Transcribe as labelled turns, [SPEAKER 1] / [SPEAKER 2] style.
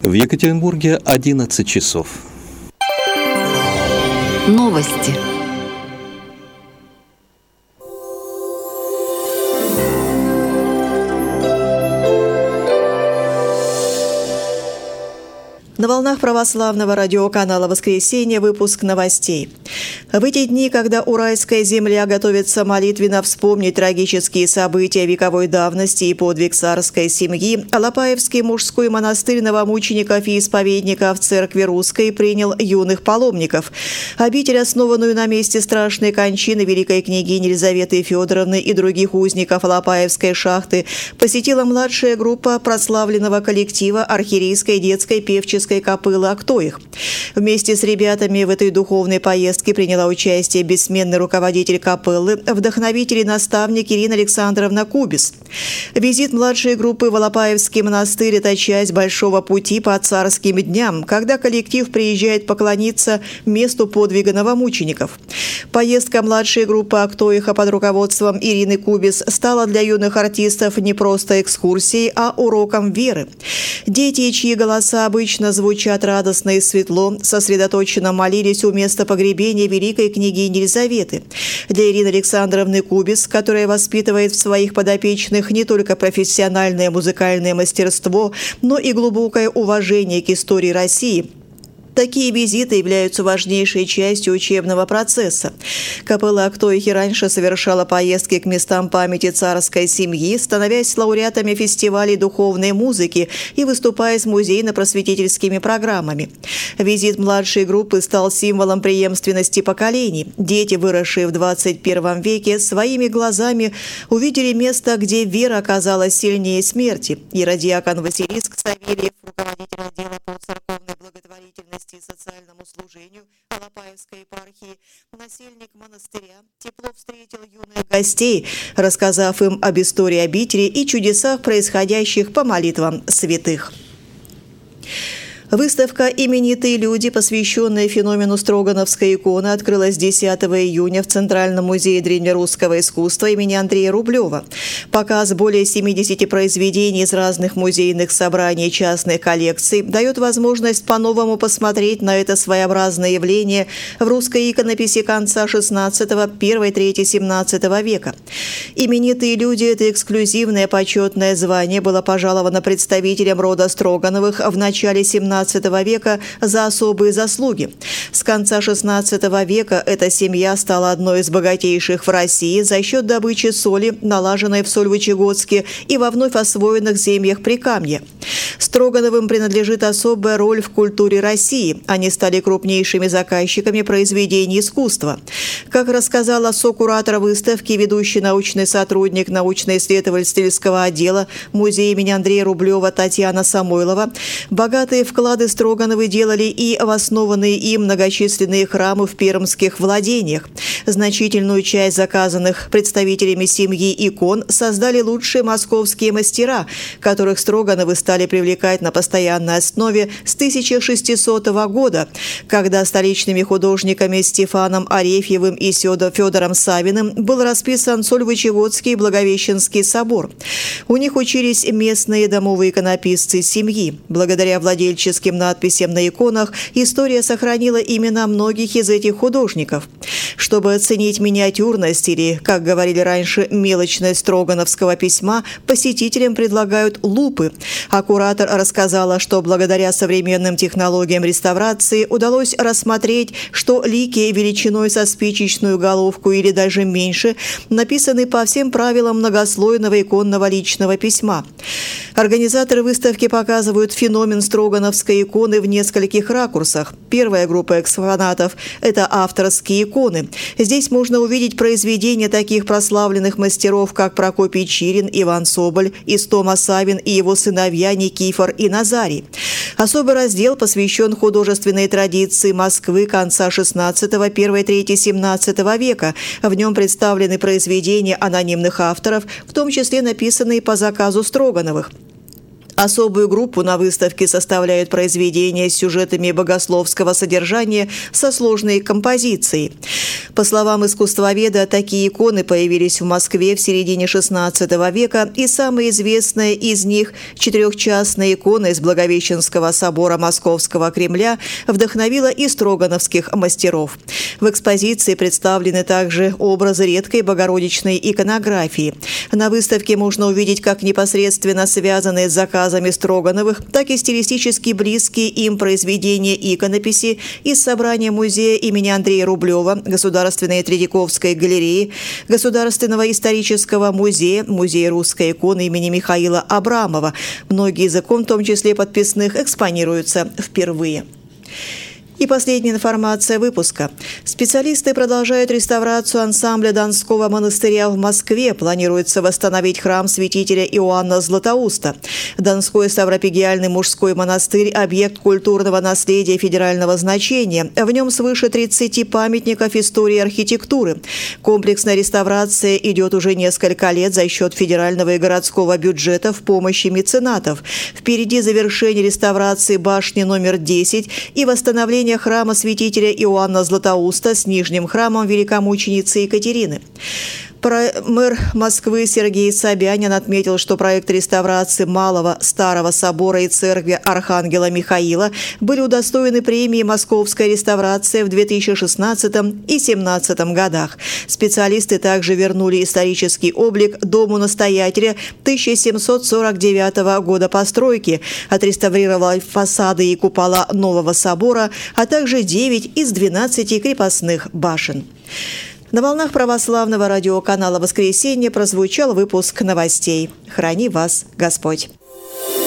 [SPEAKER 1] В Екатеринбурге 11 часов.
[SPEAKER 2] Новости.
[SPEAKER 3] На волнах православного радиоканала «Воскресенье» выпуск новостей. В эти дни, когда уральская земля готовится молитвенно вспомнить трагические события вековой давности и подвиг царской семьи, Алапаевский мужской монастырь новомучеников и исповедников Церкви Русской принял юных паломников. Обитель, основанную на месте страшной кончины великой княгини Елизаветы Федоровны и других узников Алапаевской шахты, посетила младшая группа прославленного коллектива архиерейской детской певческой капеллы «Актоих». Вместе с ребятами в этой духовной поездке приняла участие бессменный руководитель капеллы, вдохновитель и наставник Ирина Александровна Кубис. Визит младшей группы в Алапаевский монастырь – это часть большого пути по царским дням, когда коллектив приезжает поклониться месту подвига новомучеников. Поездка младшей группы «Актоиха» под руководством Ирины Кубис стала для юных артистов не просто экскурсией, а уроком веры. Дети, чьи голоса обычно звучат радостно и светло, сосредоточенно молились у места погребения великой княгини Елизаветы. Для Ирины Александровны Кубис, которая воспитывает в своих подопечных не только профессиональное музыкальное мастерство, но и глубокое уважение к истории России, такие визиты являются важнейшей частью учебного процесса. Капелла «Актоихи» раньше совершала поездки к местам памяти царской семьи, становясь лауреатами фестивалей духовной музыки и выступая с музейно-просветительскими программами. Визит младшей группы стал символом преемственности поколений. Дети, выросшие в 21 веке, своими глазами увидели место, где вера оказалась сильнее смерти. Иродиакон Василиск Савельев, руководитель отдела по церковной благотворительности и социальному служению Алапаевской епархии, насельник монастыря, тепло встретил юных гостей, рассказав им об истории обители и чудесах, происходящих по молитвам святых. Выставка «Именитые люди», посвященная феномену Строгановской иконы, открылась 10 июня в Центральном музее древнерусского искусства имени Андрея Рублева. Показ более 70 произведений из разных музейных собраний и частных коллекций дает возможность по-новому посмотреть на это своеобразное явление в русской иконописи конца XVI, первой трети XVII века. «Именитые люди» – это эксклюзивное почетное звание, было пожаловано представителям рода Строгановых в начале XVII века за особые заслуги. С конца XVI века эта семья стала одной из богатейших в России за счет добычи соли, налаженной в Сольвычегодске и во вновь освоенных землях Прикамья. Строгановым принадлежит особая роль в культуре России. Они стали крупнейшими заказчиками произведений искусства. Как рассказала сокуратор выставки, ведущий научный сотрудник научно-исследовательского отдела музея имени Андрея Рублева Татьяна Самойлова, богатые вклады Строгановы делали и в основанные им многочисленные храмы в пермских владениях. Значительную часть заказанных представителями семьи икон создали лучшие московские мастера, которых Строгановы стали привлекать на постоянной основе с 1600 года, когда столичными художниками Стефаном Арефьевым и Федором Савиным был расписан Сольвычегодский и Благовещенский собор. У них учились местные домовые иконописцы семьи. Благодаря владельческим надписям на иконах история сохранила имена многих из этих художников. Чтобы оценить миниатюрность или, как говорили раньше, мелочность строгановского письма, посетителям предлагают лупы. А куратор рассказала, что благодаря современным технологиям реставрации удалось рассмотреть, что лики величиной со спичечную головку или даже меньше написаны по всем правилам многослойного иконного личного письма. Организаторы выставки показывают феномен строгановской иконы в нескольких ракурсах. Первая группа экспонатов – это авторские иконы. Здесь можно увидеть произведения таких прославленных мастеров, как Прокопий Чирин, Иван Соболь, Истома Савин и его сыновья Никифор и Назарий. Особый раздел посвящен художественной традиции Москвы конца XVI, первой трети XVII века. В нем представлены произведения анонимных авторов, в том числе написанные по заказу Строгановых. Особую группу на выставке составляют произведения с сюжетами богословского содержания со сложной композицией. По словам искусствоведа, такие иконы появились в Москве в середине XVI века, и самая известная из них – четырехчастная икона из Благовещенского собора Московского Кремля вдохновила и строгановских мастеров. В экспозиции представлены также образы редкой богородичной иконографии. На выставке можно увидеть как непосредственно связанные с заказами Строгановых, так и стилистически близкие им произведения иконописи из собрания музея имени Андрея Рублева, Государственной Третьяковской галереи, Государственного исторического музея, Музея русской иконы имени Михаила Абрамова. Многие из икон, в том числе подписных, экспонируются впервые. И последняя информация выпуска. Специалисты продолжают реставрацию ансамбля Донского монастыря в Москве. Планируется восстановить храм святителя Иоанна Златоуста. Донской Ставропигиальный мужской монастырь – объект культурного наследия федерального значения. В нем свыше 30 памятников истории архитектуры. Комплексная реставрация идет уже несколько лет за счет федерального и городского бюджета в помощи меценатов. Впереди завершение реставрации башни номер 10 и восстановление храма святителя Иоанна Златоуста с нижним храмом великомученицы Екатерины. Мэр Москвы Сергей Собянин отметил, что проект реставрации Малого Старого собора и церкви Архангела Михаила были удостоены премии «Московская реставрация» в 2016 и 2017 годах. Специалисты также вернули исторический облик дому настоятеля 1749 года постройки, отреставрировали фасады и купола нового собора, а также 9 из 12 крепостных башен. На волнах православного радиоканала «Воскресенье» прозвучал выпуск новостей. Храни вас Господь!